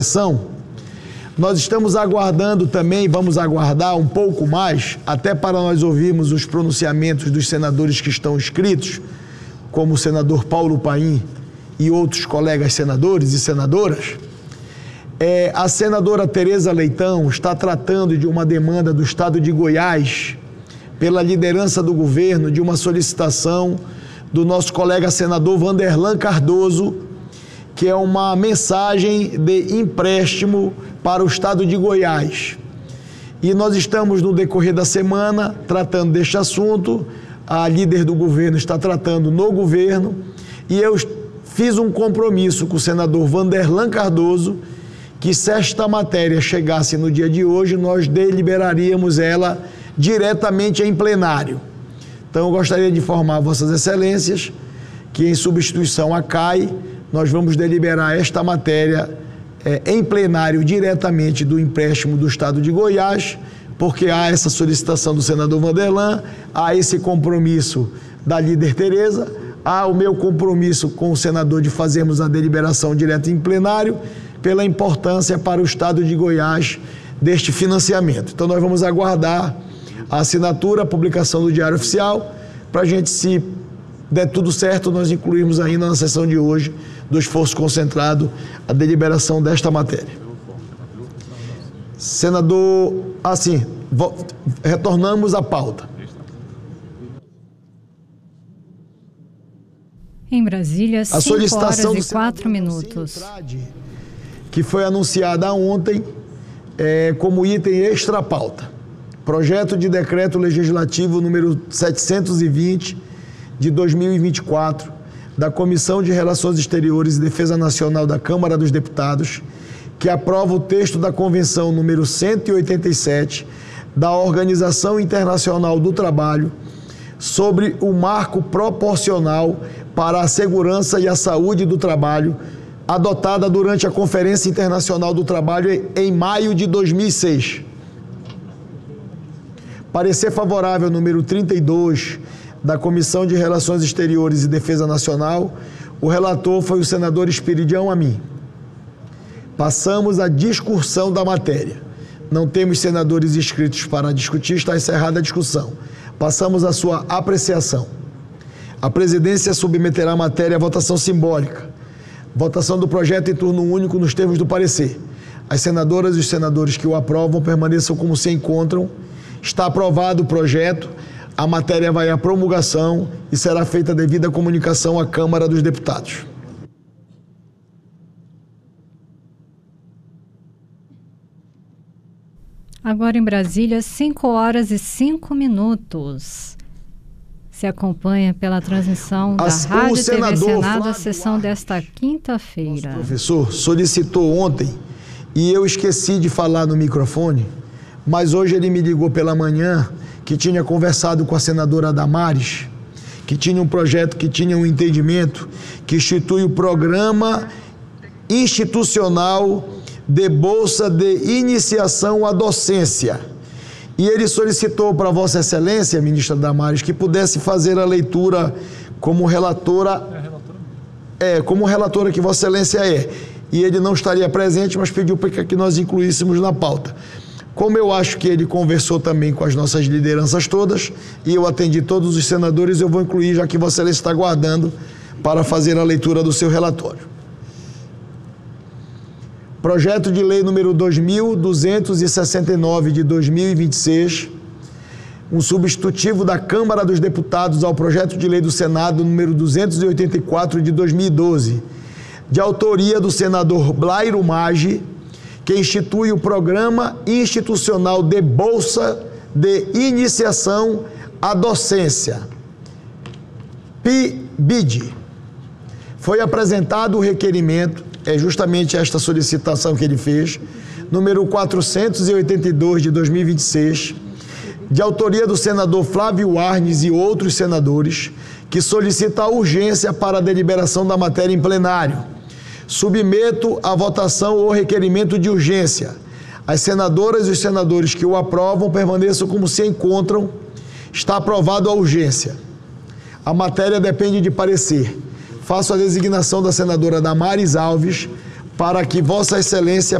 Nós estamos aguardando também, vamos aguardar um pouco mais, até para nós ouvirmos os pronunciamentos dos senadores que estão inscritos, como o senador Paulo Paim e outros colegas senadores e senadoras. A senadora Tereza Leitão está tratando de uma demanda do estado de Goiás, pela liderança do governo, de uma solicitação do nosso colega senador Vanderlan Cardoso, que é uma mensagem de empréstimo para o estado de Goiás. E nós estamos, no decorrer da semana, tratando deste assunto. A líder do governo está tratando no governo, e eu fiz um compromisso com o senador Vanderlan Cardoso, que se esta matéria chegasse no dia de hoje, nós deliberaríamos ela diretamente em plenário. Então, eu gostaria de informar Vossas Excelências que, em substituição à CAI, nós vamos deliberar esta matéria em plenário diretamente do empréstimo do estado de Goiás, porque há essa solicitação do senador Vanderlan, há esse compromisso da líder Tereza, há o meu compromisso com o senador de fazermos a deliberação direta em plenário, pela importância para o estado de Goiás deste financiamento. Então, nós vamos aguardar a assinatura, a publicação do Diário Oficial, para a gente, se der tudo certo, nós incluirmos ainda na sessão de hoje do esforço concentrado a deliberação desta matéria. Senador, retornamos à pauta. Em Brasília, 5h04. Que foi anunciada ontem como item extra pauta. Projeto de decreto legislativo número 720 de 2024, da Comissão de Relações Exteriores e Defesa Nacional da Câmara dos Deputados, que aprova o texto da Convenção número 187 da Organização Internacional do Trabalho sobre o marco proporcional para a segurança e a saúde do trabalho, adotada durante a Conferência Internacional do Trabalho em maio de 2006. Parecer favorável número 32 da Comissão de Relações Exteriores e Defesa Nacional. O relator foi o senador Esperidião Amin. Passamos à discussão da matéria. Não temos senadores inscritos para discutir, está encerrada a discussão. Passamos à sua apreciação. A presidência submeterá a matéria à votação simbólica. Votação do projeto em turno único nos termos do parecer. As senadoras e os senadores que o aprovam permaneçam como se encontram. Está aprovado o projeto. A matéria vai à promulgação e será feita a devida comunicação à Câmara dos Deputados. Agora em Brasília, 5h05. Se acompanha pela transmissão da Rádio TV Senado a sessão desta quinta-feira. O professor solicitou ontem, e eu esqueci de falar no microfone, mas hoje ele me ligou pela manhã, que tinha conversado com a senadora Damares, que tinha um projeto, que tinha um entendimento, que institui o Programa Institucional de Bolsa de Iniciação à Docência. E ele solicitou para Vossa Excelência, ministra Damares, que pudesse fazer a leitura como relatora. Como relatora que Vossa Excelência é. E ele não estaria presente, mas pediu para que nós incluíssemos na pauta. Como eu acho que ele conversou também com as nossas lideranças todas, e eu atendi todos os senadores, eu vou incluir, já que Vossa Excelência está aguardando para fazer a leitura do seu relatório. Projeto de lei número 2269 de 2026, um substitutivo da Câmara dos Deputados ao projeto de lei do Senado número 284 de 2012, de autoria do senador Blairo Maggi, que institui o Programa Institucional de Bolsa de Iniciação à Docência, PIBID. Foi apresentado o requerimento, é justamente esta solicitação que ele fez, número 482 de 2026, de autoria do senador Flávio Arnes e outros senadores, que solicita a urgência para a deliberação da matéria em plenário. Submeto à votação o requerimento de urgência. As senadoras e os senadores que o aprovam permaneçam como se encontram. Está aprovado a urgência. A matéria depende de parecer. Faço a designação da senadora Damares Alves para que Vossa Excelência